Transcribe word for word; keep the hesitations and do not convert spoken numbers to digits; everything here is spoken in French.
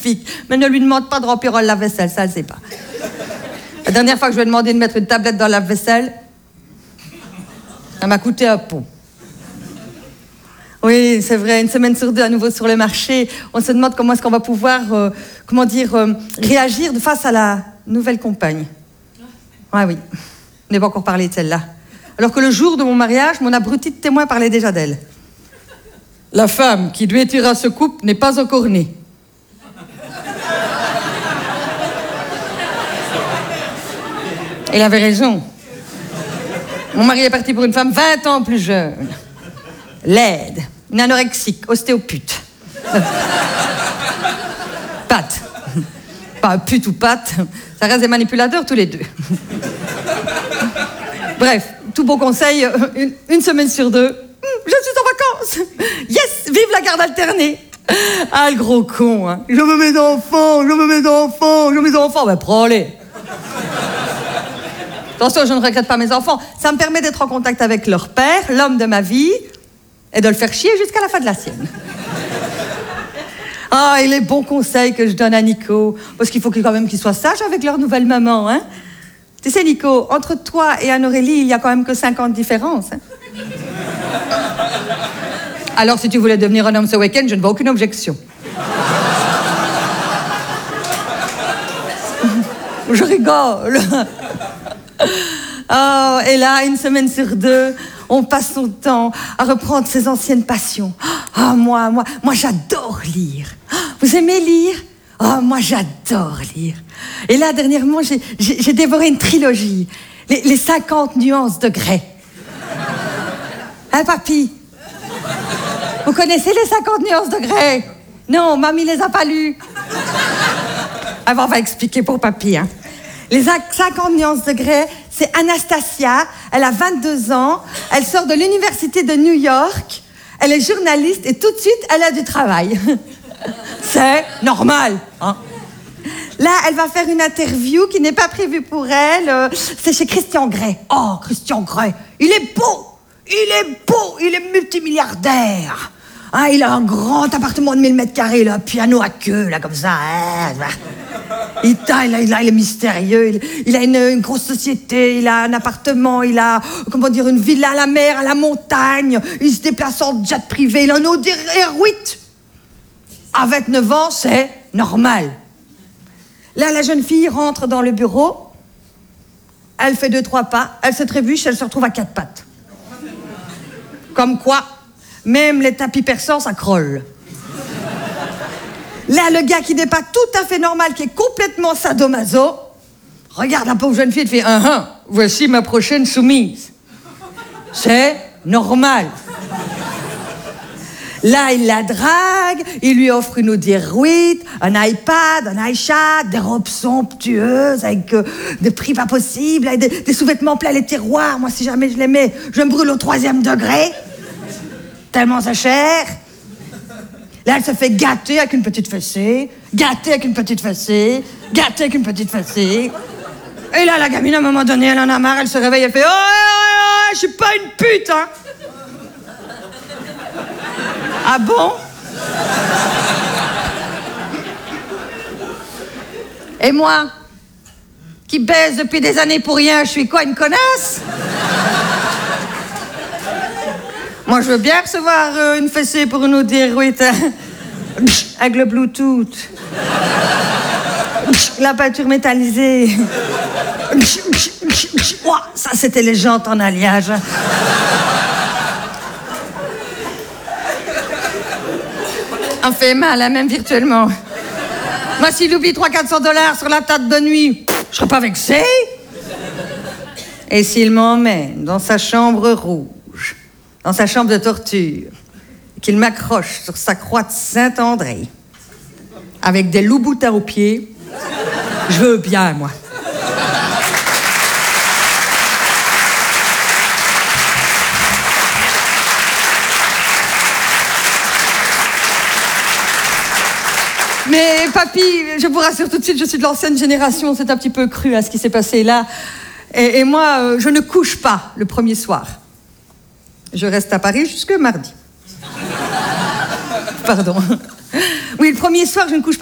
magnifique. Mais ne lui demande pas de remplir un lave-vaisselle, ça, elle ne sait pas. La dernière fois que je lui ai demandé de mettre une tablette dans le lave-vaisselle, ça m'a coûté un pont. Oui, c'est vrai, une semaine sur deux à nouveau sur le marché, on se demande comment est-ce qu'on va pouvoir, euh, comment dire, euh, réagir face à la nouvelle compagne. Ah oui, on n'est pas encore parlé de celle-là. Alors que le jour de mon mariage, mon abruti de témoin parlait déjà d'elle. La femme qui vêtira ce couple n'est pas encore née. Il avait raison. Mon mari est parti pour une femme vingt ans plus jeune. Laide, une anorexique, ostéopute. Pâte. Pas pute ou pâte, ça reste des manipulateurs tous les deux. Bref, tout beau conseil, une, une semaine sur deux, je suis en vacances. Yes, vive la garde alternée. Ah, le gros con, hein. Je veux mes enfants, je veux mes enfants, je veux mes enfants. Ben, prends-les. Attention, je ne regrette pas mes enfants. Ça me permet d'être en contact avec leur père, l'homme de ma vie, et de le faire chier jusqu'à la fin de la sienne. Ah, et les bons conseils que je donne à Nico, parce qu'il faut quand même qu'il soit sage avec leur nouvelle maman, hein. Tu sais, Nico, entre toi et Anne-Aurélie, il y a quand même que cinq ans de différence. Hein. Alors, si tu voulais devenir un homme ce week-end, je ne vois aucune objection. Je rigole. Oh, et là, une semaine sur deux, on passe son temps à reprendre ses anciennes passions. Ah, oh, moi, moi, moi, j'adore lire. Vous aimez lire? Ah, oh, moi, j'adore lire. Et là, dernièrement, j'ai, j'ai, j'ai dévoré une trilogie. Les, les cinquante nuances de Grey. Hein, papy? Vous connaissez les cinquante nuances de Grey? Non, mamie les a pas lues. Ah, bon, on va expliquer pour papy, hein. Les cinquante nuances de Grey, c'est Anastasia, elle a vingt-deux ans, elle sort de l'université de New York, elle est journaliste et tout de suite, elle a du travail. C'est normal, hein. Là, elle va faire une interview qui n'est pas prévue pour elle, euh, c'est chez Christian Grey. Oh, Christian Grey, il est beau, il est beau, il est multimilliardaire. Hein, il a un grand appartement de mille mètres carrés, il a un piano à queue, là, comme ça. Hein. Il, a, il, a, il, a, il est mystérieux, il, il a une, une grosse société, il a un appartement, il a, comment dire, une villa à la mer, à la montagne, il se déplace en jet privé, il a un Audi R huit. À vingt-neuf ans, c'est normal. Là, la jeune fille rentre dans le bureau, elle fait deux, trois pas, elle se trébuche, elle se retrouve à quatre pattes. Comme quoi, même les tapis persans, ça crolle. Là, le gars qui n'est pas tout à fait normal, qui est complètement sadomaso, regarde la pauvre jeune fille et fait « Ah, ah, voici ma prochaine soumise. » C'est normal. Là, il la drague, il lui offre une Audi R huit, un iPad, un iChat, des robes somptueuses avec euh, des prix pas possibles, avec des, des sous-vêtements pleins les tiroirs. Moi, si jamais je les mets, je me brûle au troisième degré. Tellement c'est cher. Là, elle se fait gâter avec une petite fessée, gâter avec une petite fessée, gâter avec une petite fessée. Et là, la gamine, à un moment donné, elle en a marre, elle se réveille, elle fait « Oh, oh, oh, je suis pas une pute, hein !» Ah bon? Et moi, qui baise depuis des années pour rien, je suis quoi, une connasse? Moi, je veux bien recevoir euh, une fessée pour une Audi R huit, hein. Avec le Bluetooth. La peinture métallisée. Oh, ça, c'était les jantes en alliage. On fait mal, hein, même virtuellement. Moi, s'il oublie trois cents à quatre cents dollars sur la table de nuit, je serais pas vexée. Et s'il m'emmène dans sa chambre rouge, dans sa chambre de torture, qu'il m'accroche sur sa croix de Saint-André, avec des loups-boutins aux pieds, je veux bien, moi. Mais papy, je vous rassure tout de suite, je suis de l'ancienne génération, c'est un petit peu cru à ce qui s'est passé là. Et, et moi, euh, je ne couche pas le premier soir. Je reste à Paris jusque mardi. Pardon. Oui, le premier soir, je ne couche pas.